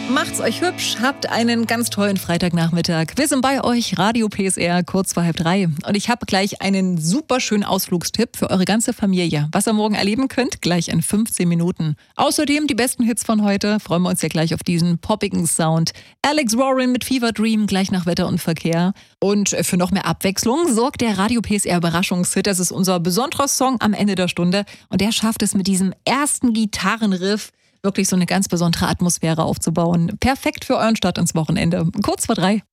Macht's euch hübsch, habt einen ganz tollen Freitagnachmittag. Wir sind bei euch, Radio PSR, kurz vor 2:30. Und ich habe gleich einen super schönen Ausflugstipp für eure ganze Familie. Was ihr morgen erleben könnt, gleich in 15 Minuten. Außerdem die besten Hits von heute. Freuen wir uns ja gleich auf diesen poppigen Sound. Alex Warren mit Fever Dream, gleich nach Wetter und Verkehr. Und für noch mehr Abwechslung sorgt der Radio PSR Überraschungshit. Das ist unser besonderer Song am Ende der Stunde. Und der schafft es mit diesem ersten Gitarrenriff, wirklich so eine ganz besondere Atmosphäre aufzubauen. Perfekt für euren Start ins Wochenende. Kurz vor 3.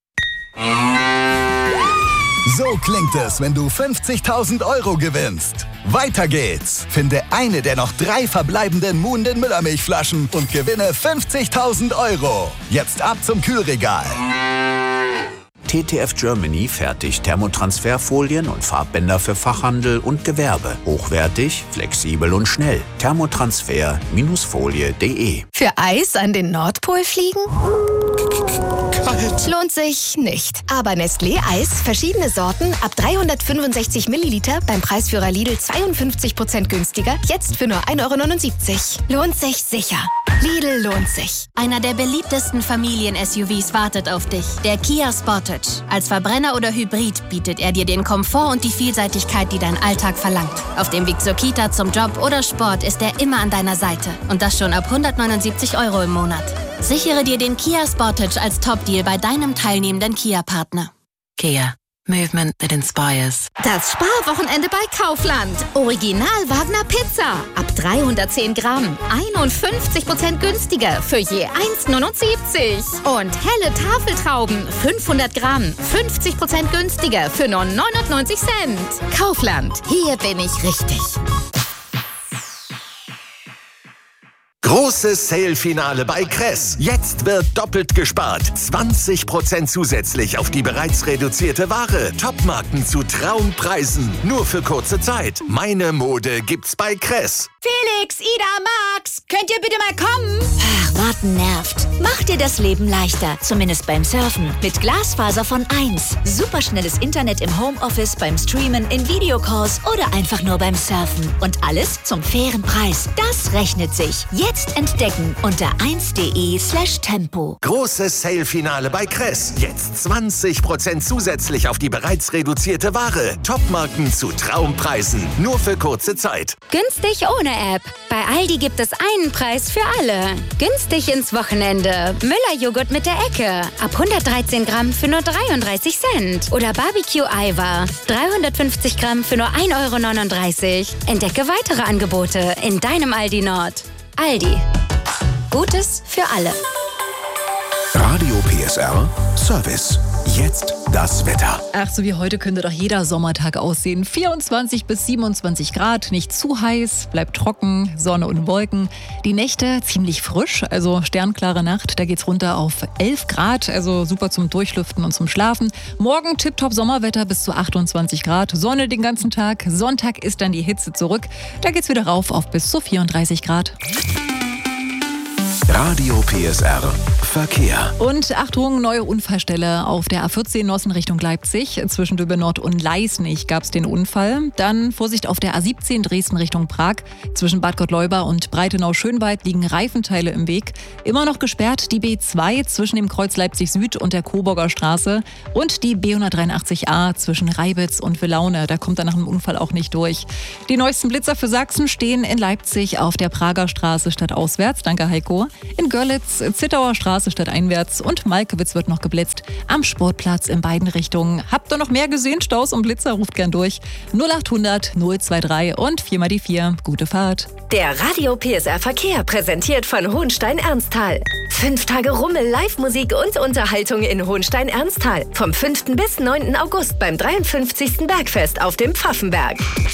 So klingt es, wenn du 50.000 € gewinnst. Weiter geht's. Finde eine der noch 3 verbleibenden Muhnden Müllermilchflaschen und gewinne 50.000 €. Jetzt ab zum Kühlregal. TTF Germany fertigt Thermotransferfolien und Farbbänder für Fachhandel und Gewerbe. Hochwertig, flexibel und schnell. Thermotransfer-folie.de. Für Eis an den Nordpol fliegen? Kalt. Lohnt sich nicht. Aber Nestlé Eis, verschiedene Sorten, ab 365 Milliliter, beim Preisführer Lidl 52% günstiger, jetzt für nur 1,79 €. Lohnt sich sicher. Lidl lohnt sich. Einer der beliebtesten Familien-SUVs wartet auf dich. Der Kia Sportage. Als Verbrenner oder Hybrid bietet er dir den Komfort und die Vielseitigkeit, die dein Alltag verlangt. Auf dem Weg zur Kita, zum Job oder Sport ist er immer an deiner Seite. Und das schon ab 179 € im Monat. Sichere dir den Kia Sportage als Top-Deal bei deinem teilnehmenden Kia-Partner. Kia. Movement that inspires. Das Sparwochenende bei Kaufland. Original Wagner Pizza. Ab 310 Gramm. 51% günstiger für je 1,79 €. Und helle Tafeltrauben. 500 Gramm. 50% günstiger für nur 99 Cent. Kaufland. Hier bin ich richtig. Großes Sale-Finale bei Kress. Jetzt wird doppelt gespart. 20% zusätzlich auf die bereits reduzierte Ware. Topmarken zu Traumpreisen. Nur für kurze Zeit. Meine Mode gibt's bei Kress. Felix, Ida, Max, könnt ihr bitte mal kommen? Ach, warten nervt. Mach dir das Leben leichter, zumindest beim Surfen. Mit Glasfaser von 1. Superschnelles Internet im Homeoffice, beim Streamen, in Videocalls oder einfach nur beim Surfen. Und alles zum fairen Preis. Das rechnet sich. Jetzt entdecken unter 1.de/tempo. Großes Sale-Finale bei Kress. Jetzt 20% zusätzlich auf die bereits reduzierte Ware. Topmarken zu Traumpreisen. Nur für kurze Zeit. Günstig ohne App. Bei Aldi gibt es einen Preis für alle. Günstig ins Wochenende. Müller-Joghurt mit der Ecke. Ab 113 Gramm für nur 33 Cent. Oder Barbecue-Eiweiß. 350 Gramm für nur 1,39 €. Entdecke weitere Angebote in deinem Aldi Nord. Aldi. Gutes für alle. Radio PSR Service. Jetzt das Wetter. Ach, so wie heute könnte doch jeder Sommertag aussehen. 24 bis 27 Grad, nicht zu heiß, bleibt trocken, Sonne und Wolken. Die Nächte ziemlich frisch, also sternklare Nacht. Da geht's runter auf 11 Grad, also super zum Durchlüften und zum Schlafen. Morgen tipptopp Sommerwetter bis zu 28 Grad, Sonne den ganzen Tag. Sonntag ist dann die Hitze zurück. Da geht's wieder rauf auf bis zu 34 Grad. Radio PSR Verkehr. Und Achtung, neue Unfallstelle auf der A14 Nossen Richtung Leipzig. Zwischen Döbe Nord und Leisnig gab es den Unfall. Dann Vorsicht auf der A17 Dresden Richtung Prag. Zwischen Bad Gottleuba und Breitenau-Schönwald liegen Reifenteile im Weg. Immer noch gesperrt die B2 zwischen dem Kreuz Leipzig Süd und der Coburger Straße. Und die B183a zwischen Reibitz und Villaune. Da kommt er nach einem Unfall auch nicht durch. Die neuesten Blitzer für Sachsen stehen in Leipzig auf der Prager Straße stadtauswärts. Danke, Heiko. In Görlitz, Zittauer Straße stadteinwärts und Malkewitz wird noch geblitzt. Am Sportplatz in beiden Richtungen. Habt ihr noch mehr gesehen? Staus und Blitzer? Ruft gern durch. 0800 023 und 4 mal die 4. Gute Fahrt. Der Radio PSR Verkehr präsentiert von Hohenstein-Ernsthal. 5 Tage Rummel, Live-Musik und Unterhaltung in Hohenstein-Ernsthal. Vom 5. bis 9. August beim 53. Bergfest auf dem Pfaffenberg.